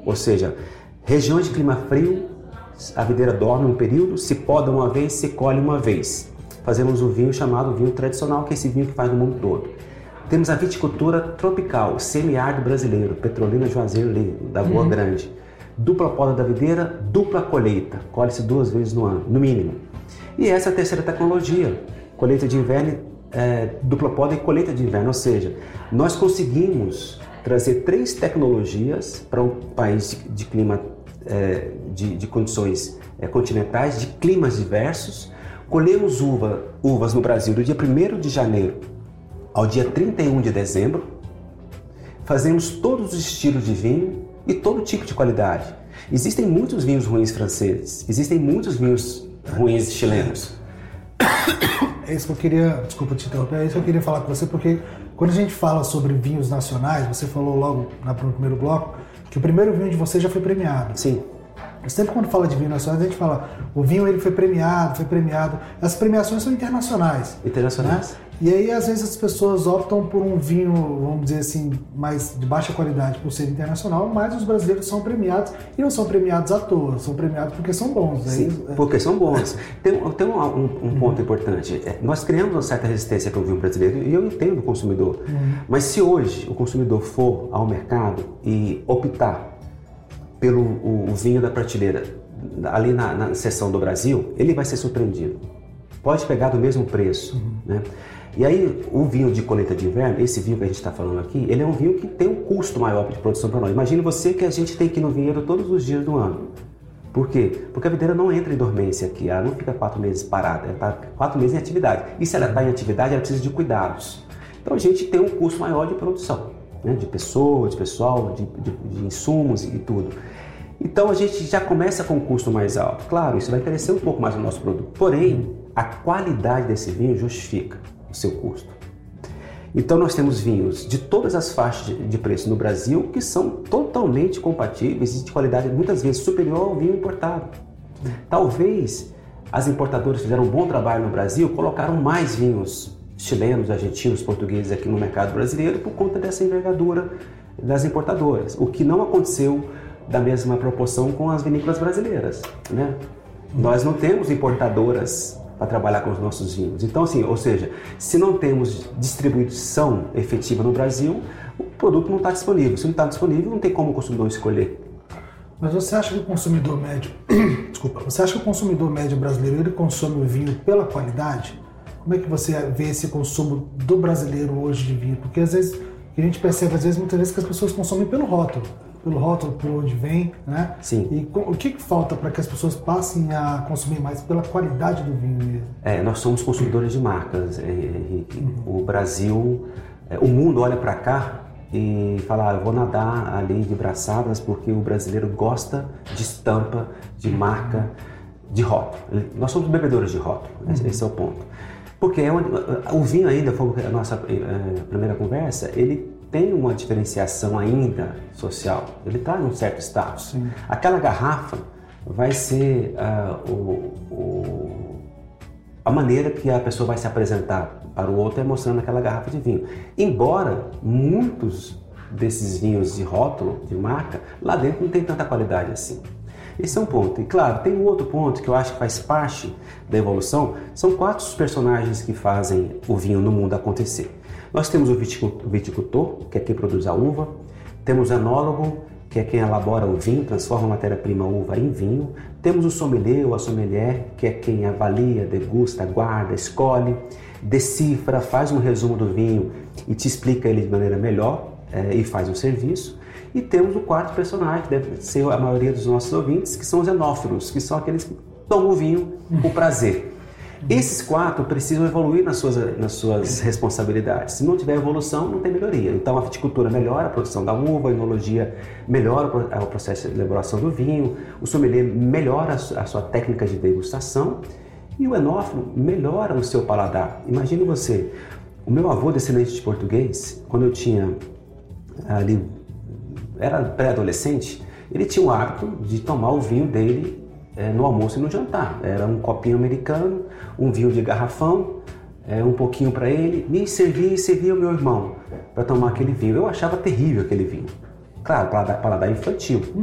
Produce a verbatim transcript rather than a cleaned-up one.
Ou seja, regiões de clima frio, a videira dorme um período, se poda uma vez, se colhe uma vez. Fazemos um vinho chamado vinho tradicional, que é esse vinho que faz no mundo todo. Temos a viticultura tropical, semiárido brasileiro, Petrolina, Juazeiro, da Boa uhum. Grande. Dupla poda da videira, dupla colheita, colhe-se duas vezes no ano, no mínimo. E essa é a terceira tecnologia, colheita de inverno, é, dupla poda e colheita de inverno, ou seja, nós conseguimos trazer três tecnologias para um país de, de clima, é, de, de condições é, continentais, de climas diversos. Colhemos uva, uvas no Brasil do dia primeiro de janeiro ao dia trinta e um de dezembro. Fazemos todos os estilos de vinho e todo tipo de qualidade. Existem muitos vinhos ruins franceses, existem muitos vinhos ruins chilenos. É isso que eu queria, desculpa te interromper, é isso que eu queria falar com você, porque quando a gente fala sobre vinhos nacionais, você falou logo no primeiro bloco que o primeiro vinho de você já foi premiado. Sim. Sempre quando fala de vinho nacional, a gente fala, o vinho ele foi premiado, foi premiado. As premiações são internacionais. Internacionais. Né? E aí, às vezes, as pessoas optam por um vinho, vamos dizer assim, mais de baixa qualidade por ser internacional, mas os brasileiros são premiados e não são premiados à toa, são premiados porque são bons. Sim, aí, porque são bons. Tem, tem um, um, um ponto uhum. importante. Nós criamos uma certa resistência para o vinho brasileiro e eu entendo o consumidor. Uhum. Mas se hoje o consumidor for ao mercado e optar pelo o, o vinho da prateleira, ali na, na seção do Brasil, ele vai ser surpreendido. Pode pegar do mesmo preço, uhum. né? E aí, o vinho de colheita de inverno, esse vinho que a gente está falando aqui, ele é um vinho que tem um custo maior de produção para nós. Imagine você que a gente tem que ir no vinhedo todos os dias do ano. Por quê? Porque a videira não entra em dormência aqui, ela não fica quatro meses parada, ela está quatro meses em atividade. E se ela está em atividade, ela precisa de cuidados. Então a gente tem um custo maior de produção, né? De pessoas, de pessoal, de, de, de insumos e tudo. Então a gente já começa com um custo mais alto. Claro, isso vai crescer um pouco mais no nosso produto. Porém, a qualidade desse vinho justifica o seu custo. Então nós temos vinhos de todas as faixas de, de preço no Brasil que são totalmente compatíveis e de qualidade muitas vezes superior ao vinho importado. Talvez as importadoras fizeram um bom trabalho no Brasil, colocaram mais vinhos chilenos, argentinos, portugueses aqui no mercado brasileiro por conta dessa envergadura das importadoras, o que não aconteceu da mesma proporção com as vinícolas brasileiras, né? Nós não temos importadoras para trabalhar com os nossos vinhos. Então, assim, ou seja, se não temos distribuição efetiva no Brasil, o produto não está disponível. Se não está disponível, não tem como o consumidor escolher. Mas você acha que o consumidor médio, desculpa, você acha que o consumidor médio brasileiro ele consome o vinho pela qualidade? Como é que você vê esse consumo do brasileiro hoje de vinho? Porque às vezes a gente percebe, às vezes, muitas vezes que as pessoas consomem pelo rótulo. Pelo rótulo, por onde vem, né? Sim. E o que, que falta para que as pessoas passem a consumir mais pela qualidade do vinho mesmo? É, nós somos consumidores de marcas, Henrique. Uhum. O Brasil, é, o mundo olha para cá e fala, ah, eu vou nadar ali de braçadas porque o brasileiro gosta de estampa, de marca, de rótulo. Nós somos bebedores de rótulo, uhum. Esse é o ponto. Porque é onde, o vinho ainda, foi a nossa é, primeira conversa, ele tem uma diferenciação ainda social, ele está em um certo status. Sim. Aquela garrafa vai ser uh, o, o, a maneira que a pessoa vai se apresentar para o outro é mostrando aquela garrafa de vinho. Embora muitos desses vinhos de rótulo, de marca, lá dentro não tem tanta qualidade assim. Esse é um ponto. E claro, tem um outro ponto que eu acho que faz parte da evolução, são quatro os personagens que fazem o vinho no mundo acontecer. Nós temos o viticultor, que é quem produz a uva, temos o enólogo, que é quem elabora o vinho, transforma a matéria-prima uva em vinho, temos o sommelier ou a sommelier, que é quem avalia, degusta, guarda, escolhe, decifra, faz um resumo do vinho e te explica ele de maneira melhor é, e faz um serviço. E temos o quarto personagem, que deve ser a maioria dos nossos ouvintes, que são os enófilos, que são aqueles que tomam o vinho por prazer. Esses quatro precisam evoluir nas suas, nas suas responsabilidades. Se não tiver evolução, não tem melhoria. Então a viticultura melhora a produção da uva, a enologia melhora o processo de elaboração do vinho, o sommelier melhora a sua técnica de degustação e o enófilo melhora o seu paladar. Imagine você, o meu avô descendente de português, quando eu tinha ali, era pré-adolescente, ele tinha o hábito de tomar o vinho dele É, no almoço e no jantar. Era um copinho americano, um vinho de garrafão, é, um pouquinho para ele, me servia e servia o meu irmão para tomar aquele vinho. Eu achava terrível aquele vinho. Claro, paladar, paladar infantil.